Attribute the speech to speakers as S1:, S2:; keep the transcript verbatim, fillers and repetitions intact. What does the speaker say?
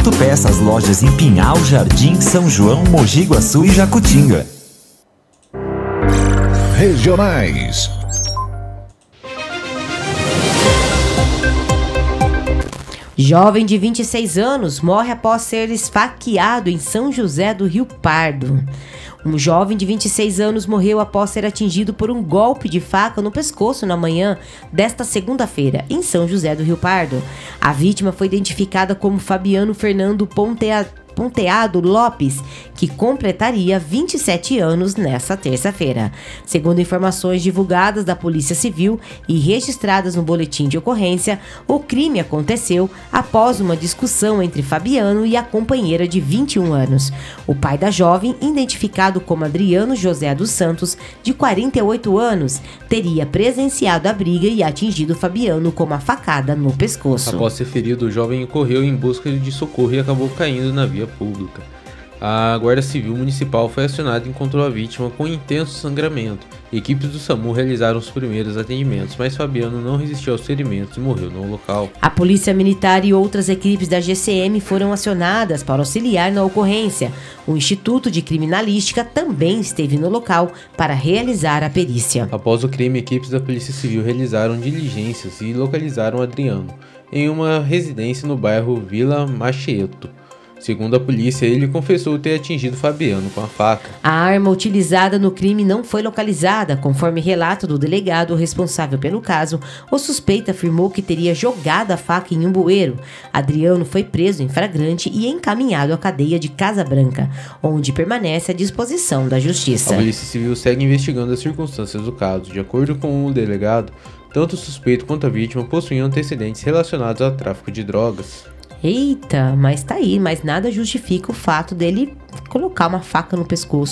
S1: Autopeças, lojas em Pinhal, Jardim, São João, Mogi Guaçu e Jacutinga.
S2: Regionais.
S3: Jovem de vinte e seis anos morre após ser esfaqueado em São José do Rio Pardo. Um jovem de vinte e seis anos morreu após ser atingido por um golpe de faca no pescoço na manhã desta segunda-feira, em São José do Rio Pardo. A vítima foi identificada como Fabiano Fernando Pontea... Ponteado Lopes, que completaria vinte e sete anos nesta terça-feira. Segundo informações divulgadas da Polícia Civil e registradas no boletim de ocorrência, o crime aconteceu após uma discussão entre Fabiano e a companheira de vinte e um anos. O pai da jovem, identificado como Adriano José dos Santos, de quarenta e oito anos, teria presenciado a briga e atingido Fabiano com uma facada no pescoço.
S4: Após ser ferido, o jovem correu em busca de socorro e acabou caindo na via pública. A Guarda Civil Municipal foi acionada e encontrou a vítima com intenso sangramento. Equipes do SAMU realizaram os primeiros atendimentos, mas Fabiano não resistiu aos ferimentos e morreu no local.
S3: A Polícia Militar e outras equipes da G C M foram acionadas para auxiliar na ocorrência. O Instituto de Criminalística também esteve no local para realizar a perícia.
S4: Após o crime, equipes da Polícia Civil realizaram diligências e localizaram Adriano em uma residência no bairro Vila Macheto. Segundo a polícia, ele confessou ter atingido Fabiano com a faca.
S3: A arma utilizada no crime não foi localizada. Conforme relato do delegado responsável pelo caso, o suspeito afirmou que teria jogado a faca em um bueiro. Adriano foi preso em flagrante e encaminhado à cadeia de Casa Branca, onde permanece à disposição da Justiça.
S4: A Polícia Civil segue investigando as circunstâncias do caso. De acordo com o delegado, tanto o suspeito quanto a vítima possuíam antecedentes relacionados ao tráfico de drogas.
S3: Eita, mas tá aí, mas nada justifica o fato dele colocar uma faca no pescoço.